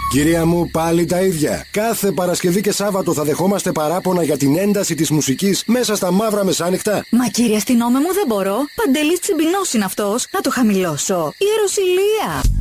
Κυρία μου, πάλι τα ίδια. Κάθε Παρασκευή και Σάββατο θα δεχόμαστε παράπονα για την ένταση της μουσικής μέσα στα μαύρα μεσάνυχτα. Μα κύριε αστυνόμε μου, δεν μπορώ. Παντελής Τσιμπινός είναι αυτός. Να το χαμηλώσω. Ιεροσυλία.